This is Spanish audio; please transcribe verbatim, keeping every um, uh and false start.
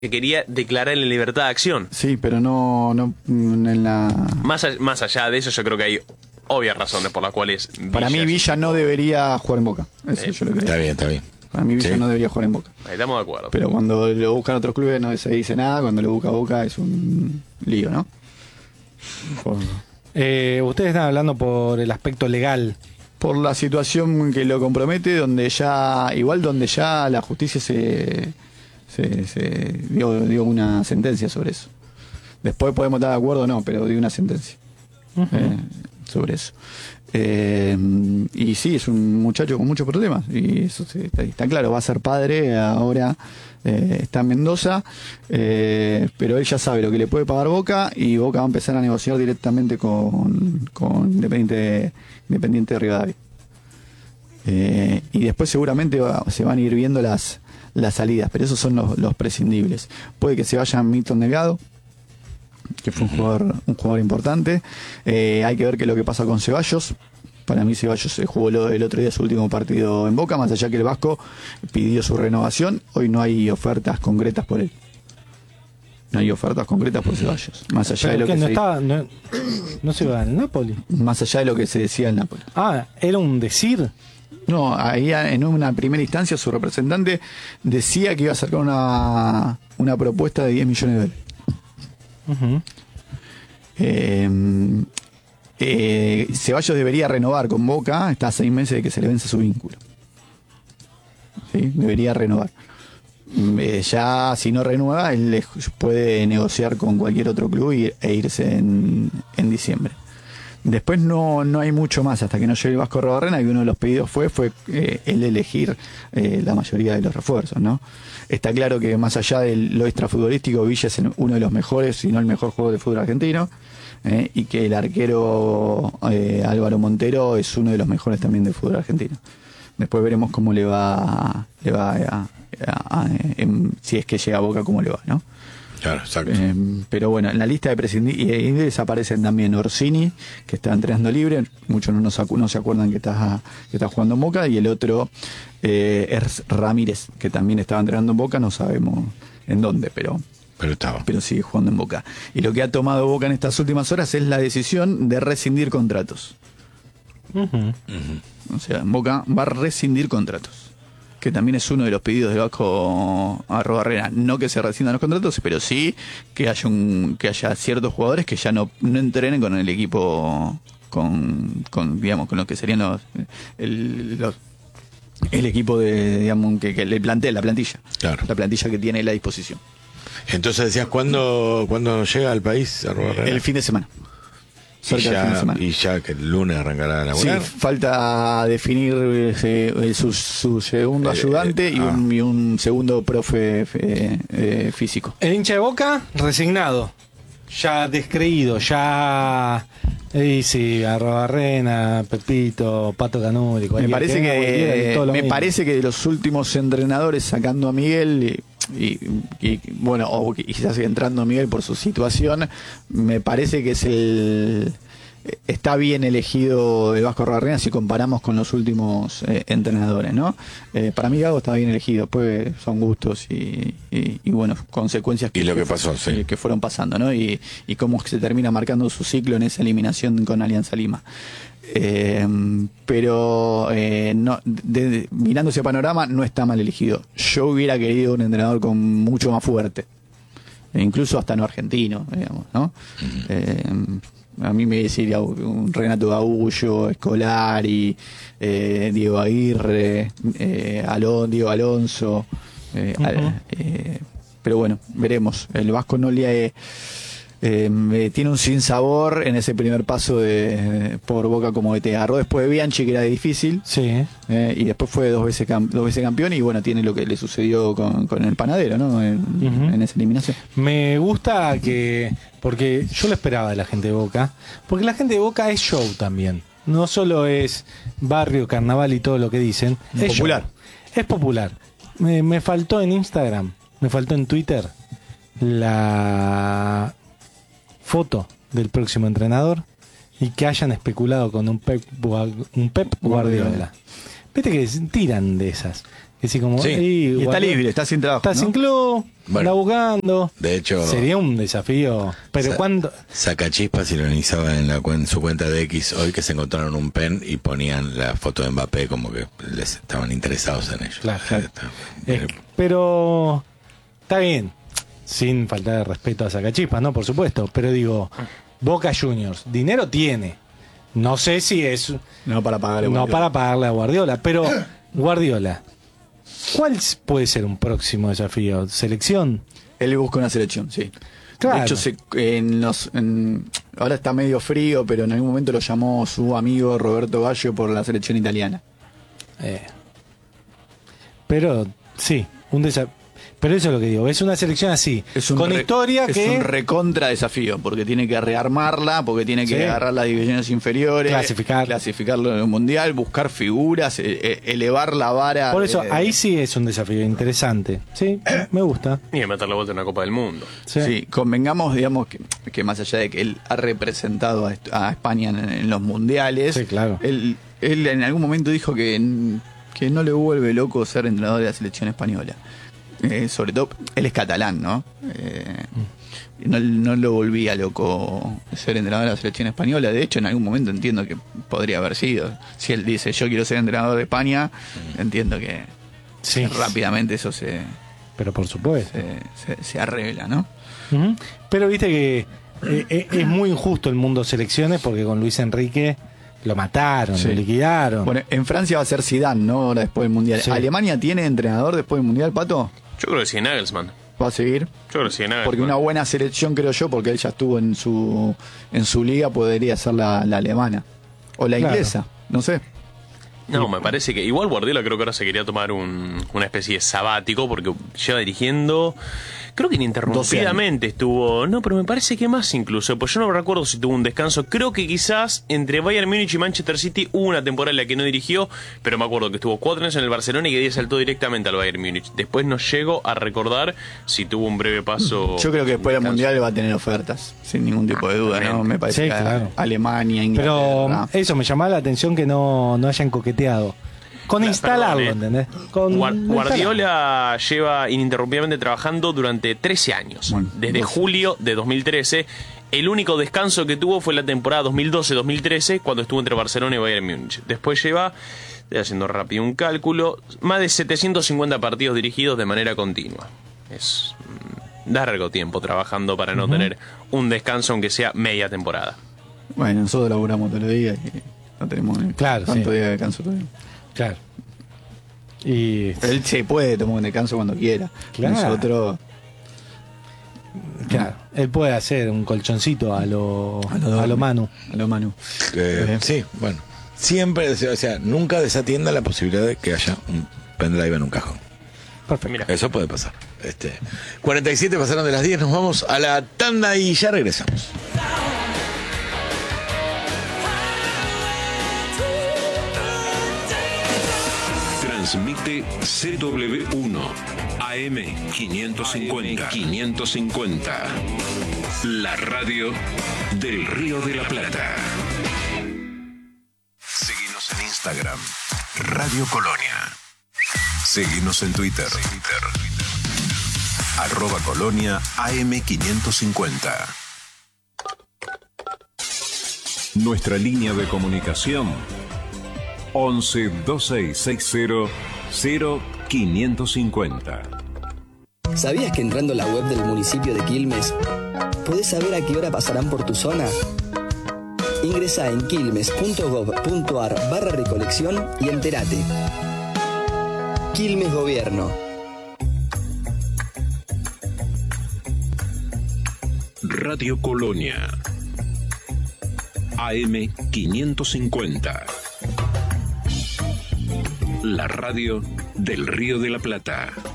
que quería declarar en libertad de acción. Sí, pero no, no en la... Más, a- más allá de eso, yo creo que hay obvias razones por las cuales Villa Para mí es- Villa no debería jugar en Boca. Eso Eh, yo lo creo. Está bien, está bien. Para mí Villa Sí. no debería jugar en Boca. Ahí estamos de acuerdo. Pero cuando lo buscan otros clubes no se dice nada, cuando lo busca Boca es un lío, ¿no? Por, Eh, ustedes están hablando por el aspecto legal. por la situación que lo compromete, donde ya, igual donde ya la justicia se, se, se dio, dio una sentencia sobre eso. Después podemos estar de acuerdo o no, pero dio una sentencia eh, sobre eso. Eh, y sí, es un muchacho con muchos problemas, y eso sí, está, está claro, va a ser padre ahora, eh, está en Mendoza, eh, pero él ya sabe lo que le puede pagar Boca, y Boca va a empezar a negociar directamente con, con Independiente, Independiente de Rivadavia. Eh, y después seguramente va- se van a ir viendo las, las salidas, pero esos son los, los prescindibles. Puede que se vaya Milton Delgado, que fue un jugador, un jugador importante. Eh, hay que ver qué es lo que pasa con Ceballos. Para mí Ceballos se jugó lo- el otro día su último partido en Boca, más allá que el Vasco pidió su renovación. Hoy no hay ofertas concretas por él. No hay ofertas concretas por Ceballos. Más allá de Pero lo que que no, se, estaba, no, no se iba al Napoli. más allá de lo que se decía en Nápoles. Ah, era un decir. No, ahí en una primera instancia su representante decía que iba a sacar una, una propuesta de diez millones de dólares. Ujú. Eh, eh, Ceballos debería renovar con Boca, está a seis meses de que se le vence su vínculo. ¿Sí? Debería renovar. Mm, eh, ya si no renueva, él le- puede negociar con cualquier otro club y, e irse en, en diciembre. Después no, no hay mucho más hasta que no llegue el Vasco Arrobarrena, y uno de los pedidos fue, fue eh, el elegir eh, la mayoría de los refuerzos, ¿no? Está claro que más allá de lo extrafutbolístico, Villa es el- uno de los mejores, si no el mejor jugador de fútbol argentino, eh, y que el arquero eh, Álvaro Montero es uno de los mejores también del fútbol argentino. Después veremos cómo le va, le va a, a- a- em, si es que llega a Boca, cómo le va, ¿no? Claro, exacto. Eh, pero bueno, en la lista de prescindibles aparecen también Orsini, que está entrenando libre, muchos no, nos acu- no se acuerdan que está, que está jugando en Boca, y el otro eh, es Ramírez, que también estaba entrenando en Boca, no sabemos en dónde, pero, Pero estaba. pero sigue jugando en Boca. Y lo que ha tomado Boca en estas últimas horas es la decisión de rescindir contratos. Ujú. O sea, Boca va a rescindir contratos, que también es uno de los pedidos del Vasco Arrobarrena. No que se rescindan los contratos, pero sí que haya un que haya ciertos jugadores que ya no, no entrenen con el equipo, con, con digamos, con lo que serían los el, los- el equipo de, digamos, que, que le plantea la plantilla. Claro. La plantilla que tiene a la disposición. Entonces decías, ¿cuándo, ¿cuándo llega al país a Arrobarrena? El fin de semana. y, Cerca del fin de ya, semana. y ya que el lunes arrancará a Sí, laburar. falta definir eh, su, su segundo Eh, ayudante eh, y, ah. un, y un segundo profe eh, eh, físico. El hincha de Boca, resignado. Ya descreído, ya... Y sí, Arrobarrena, Pepito, Pato Canuri. Me cualquiera parece venga, cualquiera, que todo lo me mismo. parece que de los últimos entrenadores, sacando a Miguel y, y- y, bueno, o quizás entrando Miguel por su situación, me parece que es el está bien elegido el Vasco Arrobarrena si comparamos con los últimos eh, entrenadores, ¿no? Eh, para mí Gago está bien elegido, pues son gustos y, y, y bueno, consecuencias Y lo que pasó, sí. que, que fueron pasando, ¿no? Y, y cómo se termina marcando su ciclo en esa eliminación con Alianza Lima. Eh, pero eh, no, de- de- mirando ese panorama no está mal elegido. Yo hubiera querido un entrenador con mucho más fuerte, e incluso hasta no argentino, digamos, ¿no? Eh, a mí me decía un Renato Gaullo, Escolari, eh, Diego Aguirre, eh, Alon, Diego Alonso, eh, Ujú. al- eh, pero bueno, veremos. El Vasco no le eh, eh, tiene un sinsabor en ese primer paso de por Boca como E T. Agarró después de Bianchi, que era difícil, Sí. eh, y después fue dos veces, cam- dos veces campeón, y bueno, tiene lo que le sucedió con, con el Panadero, ¿no? En, Ujú. en esa eliminación. Me gusta que... Porque yo lo esperaba de la gente de Boca. Porque la gente de Boca es show también. No solo es barrio, carnaval y todo lo que dicen. Es Popular. show. Es popular. Me, me faltó en Instagram, me faltó en Twitter la foto del próximo entrenador y que hayan especulado con un Pep, Gua- un Pep Guardiola. Viste que tiran de esas. Que sí, como, Sí. "Ey, Y está Guardiola, libre, está sin trabajo. Está ¿no? sin club, Bueno, está buscando. de hecho- Sería un desafío. Pero Sa- cuando. Sacachispas ironizaba en, la, cuen- su cuenta de X hoy que se encontraron un pen y ponían la foto de Mbappé como que les estaban interesados en ellos. Claro. Está- Eh, pero está bien, sin faltar de respeto a Sacachispas, ¿no? Por supuesto. Pero digo, Boca Juniors, dinero tiene. No sé si es. No para pagarle. No Guardiola. para pagarle a Guardiola, pero Guardiola, ¿cuál puede ser un próximo desafío? ¿Selección? Él busca una selección, sí. Claro. De hecho, se- en los, en- ahora está medio frío, pero en algún momento lo llamó su amigo Roberto Baggio por la selección italiana. Eh, pero sí, un desafío. Pero eso es lo que digo, es una selección así, Es un con re- historia es que un recontra desafío, porque tiene que rearmarla, porque tiene que Sí. agarrar las divisiones inferiores, Clasificar. clasificarlo en el mundial, buscar figuras, eh, eh, elevar la vara. por eso de- ahí sí es un desafío interesante. Sí, me gusta. Ni de meter la vuelta en una Copa del Mundo. Sí. Sí, convengamos, digamos, que, que más allá de que él ha representado a, est- a España en, en los mundiales, Sí, claro. él, él en algún momento dijo que, que no le vuelve loco ser entrenador de la selección española. Eh, sobre todo, él es catalán, ¿no? Eh, no, no lo volvía loco ser entrenador de la selección española. De hecho, en algún momento entiendo que podría haber sido. Si él dice, yo quiero ser entrenador de España, entiendo que Sí. rápidamente eso se, Pero por supuesto. se, se- se arregla, ¿no? Ujú. Pero viste que eh, eh, es muy injusto el mundo selecciones porque con Luis Enrique lo mataron, Sí. lo liquidaron. Bueno, en Francia va a ser Zidane, ¿no? Ahora después del Mundial. Sí. ¿Alemania tiene entrenador después del Mundial, Pato? Yo creo que sí, Nagelsmann. ¿Va a seguir? Yo creo que sí, Nagelsmann. Porque una buena selección, creo yo, porque él ya estuvo en su en su liga, podría ser la, la alemana. O la Claro. inglesa, no sé. No, me parece que igual Guardiola creo que ahora se quería tomar un, una especie de sabático porque lleva dirigiendo, creo que ininterrumpidamente estuvo, no, pero me parece que más incluso, pues yo no recuerdo si tuvo un descanso, creo que quizás entre Bayern Múnich y Manchester City hubo una temporada en la que no dirigió, pero me acuerdo que estuvo cuatro años en el Barcelona y que de ahí saltó directamente al Bayern Múnich. Después no llego a recordar si tuvo un breve paso. Yo creo que después del descanso. Mundial va a tener ofertas, sin ningún tipo de duda, ¿no? Me parece Sí, que claro. Alemania, Pero Inglaterra. eso me llamaba la atención que no, no hayan coqueteado. Con La- instalarlo, perdón, eh. ¿entendés? Con Guar- instalar. Guardiola lleva ininterrumpidamente trabajando durante trece años. Bueno, desde doce. julio de dos mil trece. El único descanso que tuvo fue la temporada dos mil doce dos mil trece, cuando estuvo entre Barcelona y Bayern Múnich. Después lleva, estoy haciendo rápido un cálculo, más de setecientos cincuenta partidos dirigidos de manera continua. Es mm, largo tiempo trabajando para no tener un descanso, aunque sea media temporada. Bueno, nosotros laburamos todos los días y no tenemos Claro, tanto sí. día de descanso todavía. Claro. Y Él se puede tomar un descanso cuando quiera. Claro. Nosotros... claro, él puede hacer un colchoncito a lo, A lo, a lo Manu. A lo Manu. Eh, Bien. sí, bueno. Siempre, o sea, nunca desatienda la posibilidad de que haya un pendrive en un cajón. Perfecto. Mira. Eso puede pasar. Este, cuarenta y siete pasaron de las diez, nos vamos a la tanda y ya regresamos. Transmite C W uno A M quinientos cincuenta. quinientos cincuenta. La radio del Río de la Plata. Seguinos en Instagram. Radio Colonia. Seguinos en Twitter. Arroba Colonia A M quinientos cincuenta. Nuestra línea de comunicación once veintiséis sesenta cero quinientos cincuenta. ¿Sabías que entrando a la web del municipio de Quilmes podés saber a qué hora pasarán por tu zona? Ingresa en quilmes.gov.ar barra recolección y entérate. Quilmes Gobierno. Radio Colonia A M quinientos cincuenta. La radio del Río de la Plata.